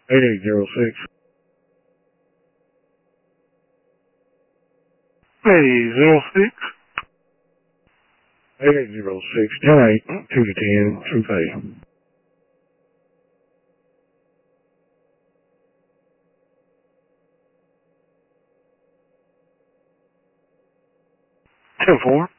8806. 8806. 8806. 10-8. 2 to 10. True pay. 10-4.